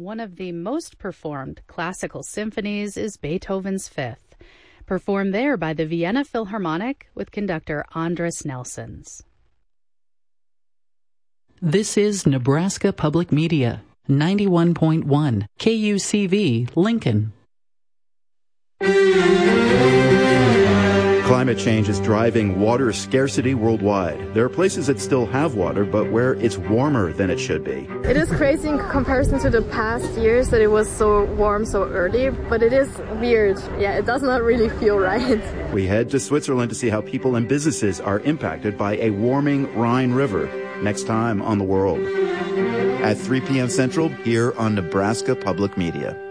One of the most performed classical symphonies is Beethoven's Fifth, performed there by the Vienna Philharmonic with conductor Andris Nelsons. This is Nebraska Public Media, 91.1 KUCV, Lincoln. Climate change is driving water scarcity worldwide. There are places that still have water, but where it's warmer than it should be. It is crazy in comparison to the past years that it was so warm so early, but it is weird. Yeah, it does not really feel right. We head to Switzerland to see how people and businesses are impacted by a warming Rhine River. Next time on The World. At 3 p.m. Central, here on Nebraska Public Media.